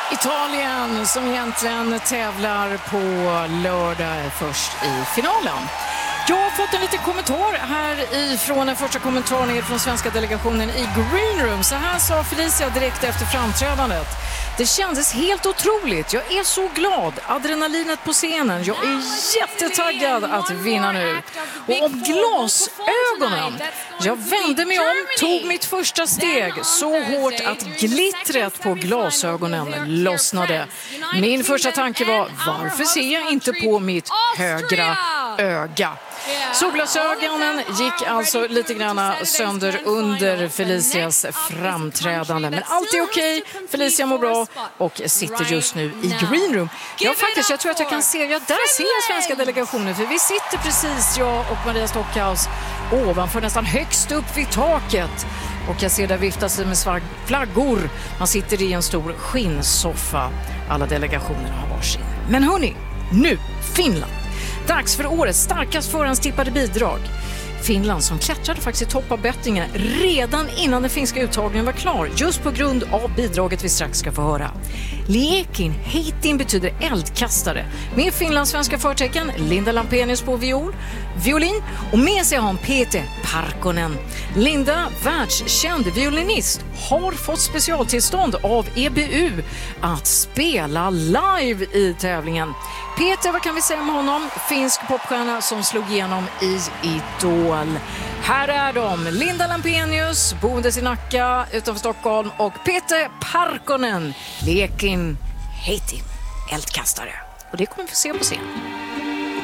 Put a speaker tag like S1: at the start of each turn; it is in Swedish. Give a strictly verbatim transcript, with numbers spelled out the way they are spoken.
S1: Italien som egentligen tävlar på lördag först i finalen. Jag har fått en liten kommentar här ifrån den första kommentaren från svenska delegationen i Green Room. Så här sa Felicia direkt efter framträdandet. Det kändes helt otroligt. Jag är så glad. Adrenalinet på scenen. Jag är jättetaggad att vinna nu. Och om glasögonen. Jag vände mig om, tog mitt första steg så hårt att glittret på glasögonen lossnade. Min första tanke var, varför ser jag inte på mitt högra öga? Solglasögonen gick alltså lite grann sönder under Felicias framträdande. Men allt är okej. Felicia mår bra och sitter just nu i Green Room. Ja, faktiskt, jag tror att jag kan se, ja, där ser jag svenska delegationen. För vi sitter precis, jag och Maria Stockhaus, ovanför nästan högst upp vid taket. Och jag ser där viftas med flaggor. Man sitter i en stor skinnsoffa. Alla delegationer har varsin. Men hörni, nu Finland. Dags för årets starkast förhandstippade bidrag. Finland som klättrade faktiskt i topp av bettingen redan innan den finska uttagningen var klar, just på grund av bidraget vi strax ska få höra. Liekin Heitin betyder eldkastare. Med finlandssvenska förtecken Linda Lampenius på viol, violin och med sig har hon Peter Parkkonen. Linda, världskänd violinist, har fått specialtillstånd av E B U att spela live i tävlingen. Peter, vad kan vi säga om honom? Finsk popstjärna som slog igenom i Idol. Här är de, Linda Lampenius, boendes i Nacka utanför Stockholm, och Peter Parkkonen, Liekin Heitin, eldkastare. Och det kommer vi få se på scen.